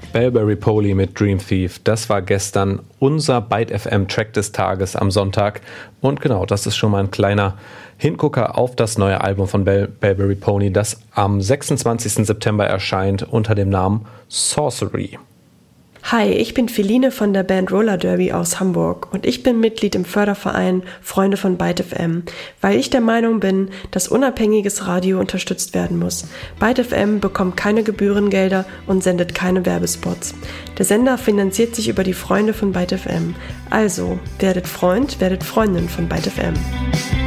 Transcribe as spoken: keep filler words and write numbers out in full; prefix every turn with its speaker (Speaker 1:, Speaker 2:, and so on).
Speaker 1: Bellberry Polly mit Dream Thief, das war gestern unser Byte F M Track des Tages am Sonntag. Und genau, das ist schon mal ein kleiner Hingucker auf das neue Album von Bell- Bellberry Pony, das am sechsundzwanzigsten September erscheint unter dem Namen Sorcery.
Speaker 2: Hi, ich bin Feline von der Band Roller Derby aus Hamburg und ich bin Mitglied im Förderverein Freunde von Byte F M, weil ich der Meinung bin, dass unabhängiges Radio unterstützt werden muss. Byte F M bekommt keine Gebührengelder und sendet keine Werbespots. Der Sender finanziert sich über die Freunde von Byte F M. Also, werdet Freund, werdet Freundin von Byte F M.